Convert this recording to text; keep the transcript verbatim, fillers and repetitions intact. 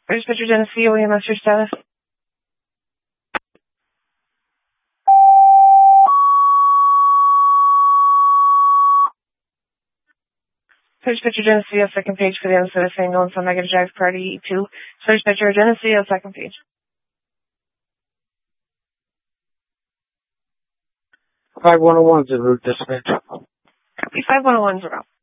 Search picture Geneseo, E M S, your status. Search picture Geneseo, second page for the unsaid ambulance on Negative Drive, Party two. Search picture Geneseo, second page. five one oh one's en route, dispatch. five one oh one's around.